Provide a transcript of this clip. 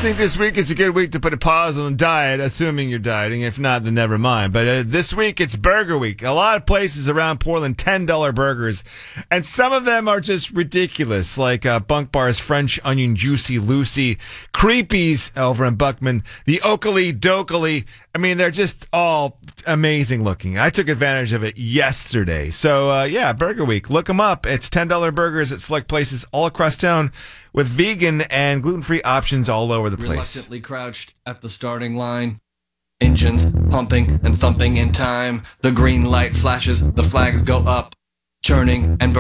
think this week is a good week to put a pause on the diet, assuming you're dieting. If not, then never mind. But this week, it's Burger Week. A lot of places around Portland, $10 burgers. And some of them are just ridiculous, like Bunk Bar's French Onion Juicy Lucy, Creepy's over in Buckman, the Oakley Dokley. I mean, they're just all amazing looking. I took advantage of it yesterday. So, yeah, Burger Week. Look them up. It's $10 burgers at select places all across town, with vegan and gluten-free options all over the place. Reluctantly crouched at the starting line. Engines pumping and thumping in time. The green light flashes, the flags go up. Churning and burning.